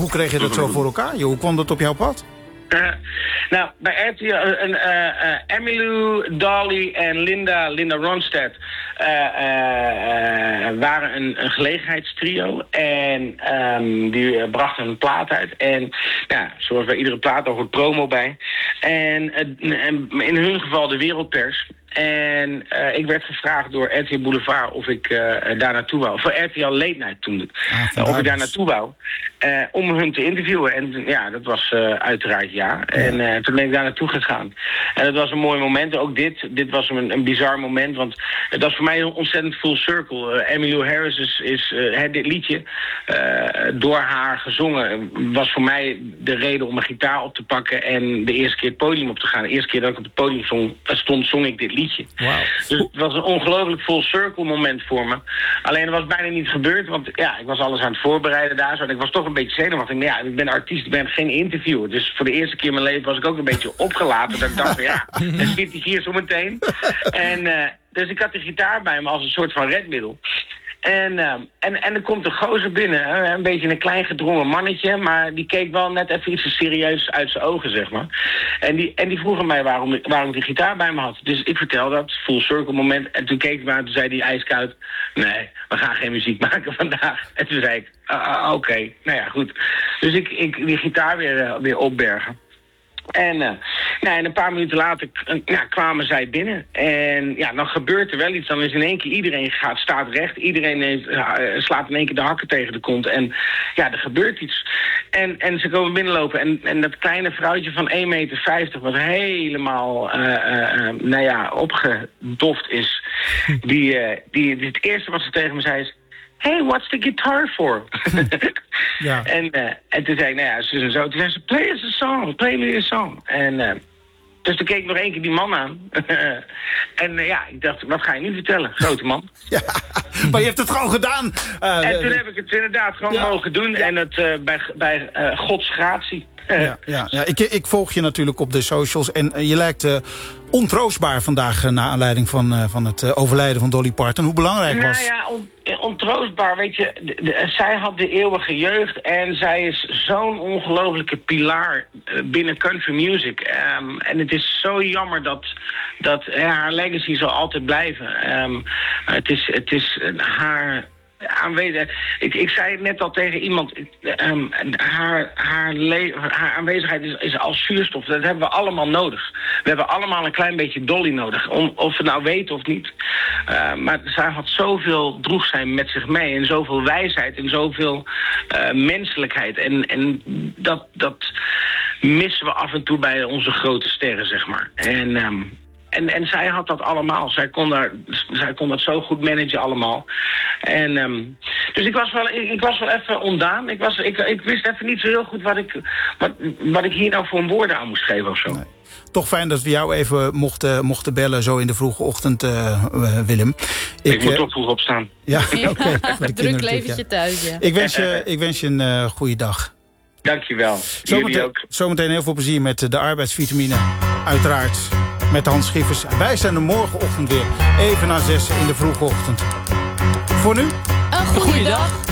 hoe kreeg je dat zo voor elkaar? Hoe kwam dat op jouw pad? Nou, bij RTL, Emmylou, Dolly en Linda Ronstadt waren een gelegenheidstrio. En die brachten een plaat uit. En ja, zoals bij iedere plaat ook een promo bij. En in hun geval de wereldpers. En ik werd gevraagd door RTL Boulevard of ik daar naartoe wou. Voor RTL Late Night toen. Of ik daar naartoe wou. Om hun te interviewen. En ja, dat was uiteraard ja. En toen ben ik daar naartoe gegaan. En dat was een mooi moment. Ook dit was een bizar moment. Want dat was voor mij een ontzettend full circle. Emmylou Harris is dit liedje door haar gezongen. Was voor mij de reden om mijn gitaar op te pakken. En de eerste keer het podium op te gaan. De eerste keer dat ik op het podium stond, zong ik dit liedje. Wow. Dus het was een ongelooflijk full circle moment voor me. Alleen het was bijna niet gebeurd. Want ja, ik was alles aan het voorbereiden daar zo. En ik was toch een beetje zenuwachtig. Maar ja, ik ben artiest, ik ben geen interviewer. Dus voor de eerste keer in mijn leven was ik ook een beetje opgelaten. Dat ik dacht van ja, dan zit ik hier zo meteen. En dus ik had de gitaar bij me als een soort van redmiddel. En er komt een gozer binnen, een beetje een klein gedrongen mannetje, maar die keek wel net even iets te serieus uit zijn ogen, zeg maar. En die vroeg aan mij waarom ik die gitaar bij me had. Dus ik vertelde dat, full circle moment, en toen keek hij me aan en toen zei hij ijskoud, nee, we gaan geen muziek maken vandaag. En toen zei ik, oké, nou ja, goed. Dus ik die gitaar weer opbergen. En een paar minuten later kwamen zij binnen. En ja, dan gebeurt er wel iets. Dan is in één keer iedereen staat recht. Iedereen slaat in één keer de hakken tegen de kont. En ja, er gebeurt iets. En ze komen binnenlopen. En dat kleine vrouwtje van 1,50 meter... wat helemaal opgedoft is... Die het eerste wat ze tegen me zei is... Hey, what's the guitar for? Ja. En toen zei ik, nou ja, zus en zo. Toen zei ze, play us a song, play me a song. Dus toen keek ik nog één keer die man aan. Ik dacht, wat ga je nu vertellen, grote man? Ja, maar je hebt het gewoon gedaan. En toen heb ik het inderdaad gewoon mogen doen. Ja. En het bij Gods gratie. Ja. Ik volg je natuurlijk op de socials. En je lijkt ontroostbaar vandaag na aanleiding van het overlijden van Dolly Parton. Hoe belangrijk was... Nou ja, ontroostbaar, weet je. Zij had de eeuwige jeugd en zij is zo'n ongelofelijke pilaar binnen country music. En het is zo jammer dat haar legacy zal altijd blijven. Het is haar... Ik zei het net al tegen iemand. Haar aanwezigheid is als zuurstof. Dat hebben we allemaal nodig. We hebben allemaal een klein beetje Dolly nodig. Of we nou weten of niet. Maar zij had zoveel droeg zij met zich mee. En zoveel wijsheid. En zoveel menselijkheid. En dat missen we af en toe bij onze grote sterren, zeg maar. En zij had dat allemaal. Zij kon dat zo goed managen allemaal. Dus ik was wel even ontdaan. Ik wist even niet zo heel goed wat ik hier nou voor woorden aan moest geven of zo. Nee. Toch fijn dat we jou even mochten bellen zo in de vroege ochtend, Willem. Ik moet toch vroeg opstaan. Ja, oké. Druk leventje thuis, ja. Ik wens je een goede dag. Dankjewel. Jullie ook. Zometeen heel veel plezier met de arbeidsvitamine. Uiteraard met Hans Schiffers. Wij zijn er morgenochtend weer. Even na 6 in de vroege ochtend. Voor nu? Een goede dag.